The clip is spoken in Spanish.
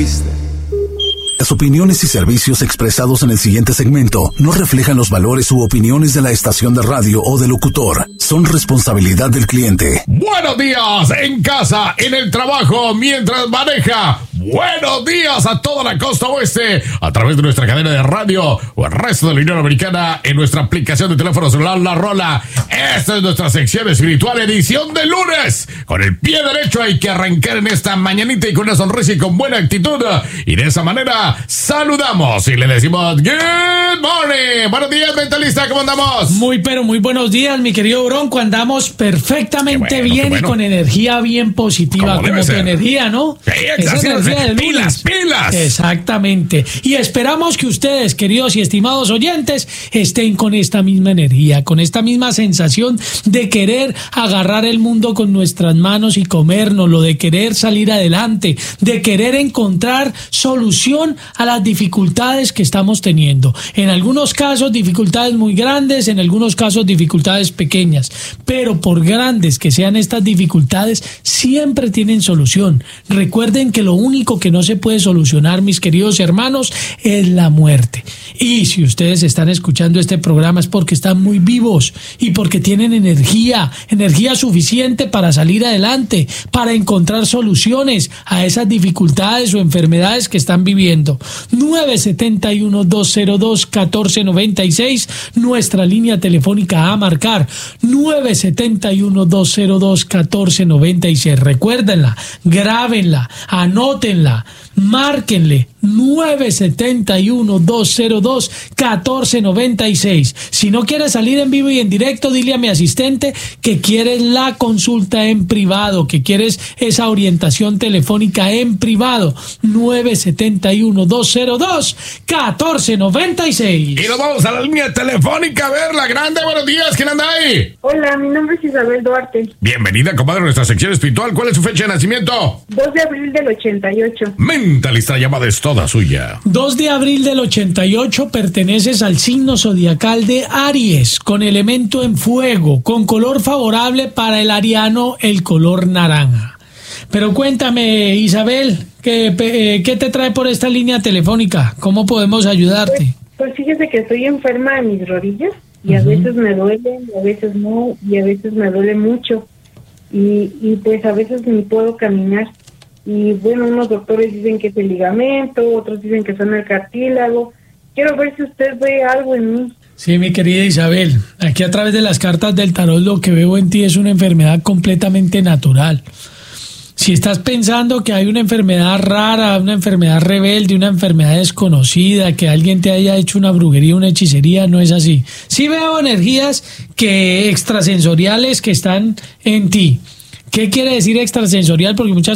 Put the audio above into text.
fuiste. Las opiniones y servicios expresados en el siguiente segmento no reflejan los valores u opiniones de la estación de radio o del locutor. Son responsabilidad del cliente. Buenos días en casa, en el trabajo, mientras maneja. Buenos días a toda la costa oeste a través de nuestra cadena de radio o el resto de la Unión Americana en nuestra aplicación de teléfono celular La Rola. Esta es nuestra sección espiritual, edición de lunes. Con el pie derecho hay que arrancar en esta mañanita y con una sonrisa y con buena actitud. Y de esa manera saludamos y le decimos good morning. Buenos días, mentalista, ¿cómo andamos? Muy buenos días, mi querido Bronco. Andamos perfectamente bien y con energía bien positiva, como tu energía, ¿no? Sí, esa energía del pilas. Exactamente. Y esperamos que ustedes, queridos y estimados oyentes, estén con esta misma energía, con esta misma sensación de querer agarrar el mundo con nuestras manos y comérnoslo, de querer salir adelante, de querer encontrar solución a las dificultades que estamos teniendo. En algunos casos dificultades muy grandes, en algunos casos dificultades pequeñas, pero por grandes que sean estas dificultades, siempre tienen solución. Recuerden que lo único que no se puede solucionar, mis queridos hermanos, es la muerte. Y si ustedes están escuchando este programa es porque están muy vivos y porque tienen energía suficiente para salir adelante, para encontrar soluciones a esas dificultades o enfermedades que están viviendo. 971-202-1496, nuestra línea telefónica a marcar, 971-202-1496. Recuérdenla, grábenla, anótenla, márquenle, 971-202-1496. Si no quieres salir en vivo y en directo, dile a mi asistente que quieres la consulta en privado, que quieres esa orientación telefónica en privado. 971-202-1496. Y nos vamos a la línea telefónica a ver, la grande. Buenos días, ¿quién anda ahí? Hola, mi nombre es Isabel Duarte. Bienvenida, comadre, a nuestra sección espiritual. ¿Cuál es su fecha de nacimiento? 2 de abril del 88. Mentalista, llamada es toda suya. 2 de abril del 88, perteneces al signo zodiacal de Aries, con elemento en fuego, con color favorable para el ariano, el color naranja. Pero cuéntame, Isabel, ¿qué te trae por esta línea telefónica? ¿Cómo podemos ayudarte? Pues fíjese que estoy enferma de mis rodillas y a veces me duelen, y a veces no, y a veces me duele mucho. Y pues a veces ni puedo caminar. Y bueno, unos doctores dicen que es el ligamento, otros dicen que son el cartílago. Quiero ver si usted ve algo en mí. Sí, mi querida Isabel, aquí a través de las cartas del tarot lo que veo en ti es una enfermedad completamente natural. Si estás pensando que hay una enfermedad rara, una enfermedad rebelde, una enfermedad desconocida, que alguien te haya hecho una brujería, una hechicería, no es así. Sí veo energías extrasensoriales que están en ti. ¿Qué quiere decir extrasensorial? Porque muchas